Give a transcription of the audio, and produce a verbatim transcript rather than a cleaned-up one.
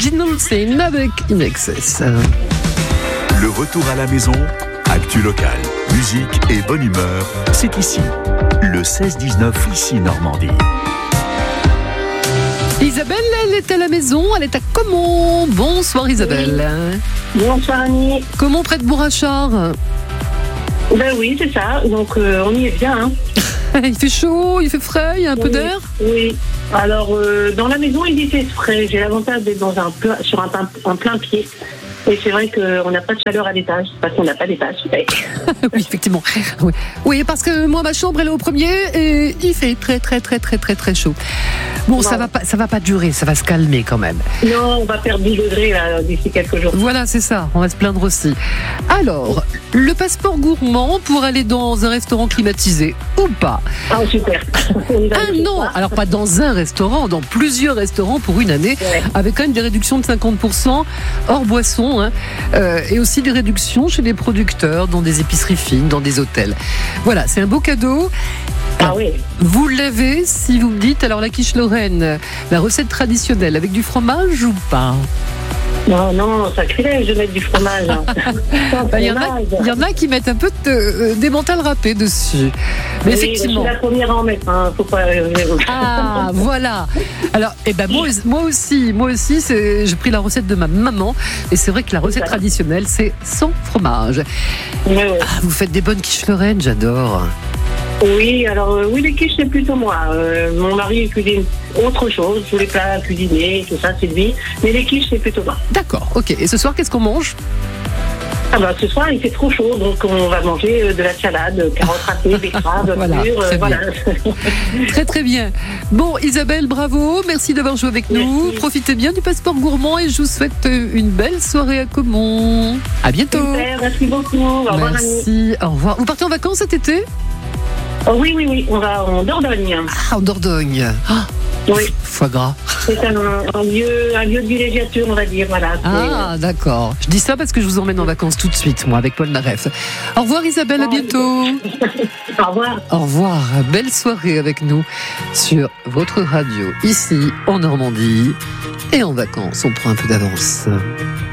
Original Sin avec In Excess. Le retour à la maison, actu locale, musique et bonne humeur, c'est ici. Le seize dix-neuf, ici Normandie. Isabelle, elle est à la maison, elle est à Caumont. Bonsoir Isabelle. Oui. Bonsoir Annie. Caumont près de Bourrachard. Ben oui, c'est ça. Donc euh, on y est bien. Hein. Il fait chaud, il fait frais, il y a un oui, peu d'air. Oui. Alors euh, dans la maison, il y fait frais. J'ai l'avantage d'être dans un plein, sur un, un plein pied. Et c'est vrai qu'on n'a pas de chaleur à l'étage, parce qu'on n'a pas d'étage. Oui, effectivement. Oui. oui, parce que moi, ma chambre, elle est au premier et il fait très, très, très, très, très, très chaud. Bon, non. ça va pas, ça va pas durer, ça va se calmer quand même. Non, on va perdre dix degrés là, d'ici quelques jours. Voilà, c'est ça, on va se plaindre aussi. Alors, le passeport gourmand pour aller dans un restaurant climatisé ou pas? Ah, super. Ah non, alors pas dans un restaurant, dans plusieurs restaurants pour une année, ouais. Avec quand même des réductions de cinquante pour cent hors boisson. Hein, euh, et aussi des réductions chez les producteurs, dans des épiceries fines, dans des hôtels. Voilà, c'est un beau cadeau. Ah oui. Vous l'avez si vous me dites, alors la quiche Lorraine, la recette traditionnelle avec du fromage ou pas? Non, non, sacrilège de mettre du fromage. Il y, y en a qui mettent un peu de, euh, des mentales râpées dessus. Mais oui, effectivement. Je suis la première à en mettre, hein. Faut pas. Ah, voilà. Alors, eh ben moi, moi aussi, moi aussi, c'est, j'ai pris la recette de ma maman, et c'est vrai que la recette traditionnelle, c'est sans fromage. Oui, oui. Ah, vous faites des bonnes quiches Lorraine, j'adore. Oui, alors euh, oui, les quiches, c'est plutôt moi. Euh, mon mari cuisine autre chose, tous les plats cuisinés, tout ça, c'est lui. Mais les quiches, c'est plutôt moi. D'accord, ok. Et ce soir, qu'est-ce qu'on mange? Ah bah, ce soir, il fait trop chaud, donc on va manger de la salade, carottes râpées, betteraves, voilà, mûres, très, voilà. très très bien. Bon, Isabelle, bravo, merci d'avoir joué avec merci. nous. Profitez bien du passeport gourmand et je vous souhaite une belle soirée à Caumont. À bientôt. Super, merci beaucoup. Au revoir, merci. Au revoir. Vous partez en vacances cet été? Oh, oui, oui, oui, on va en Dordogne. Ah, en Dordogne. Ah, oui. Foie gras. C'est un, un, lieu, un lieu de villégiature, on va dire. Voilà, ah, d'accord. Je dis ça parce que je vous emmène en vacances tout de suite, moi, avec Paul Naref. Au revoir Isabelle, à bientôt. Au revoir. Au revoir. Belle soirée avec nous sur votre radio, ici en Normandie. Et en vacances, on prend un peu d'avance.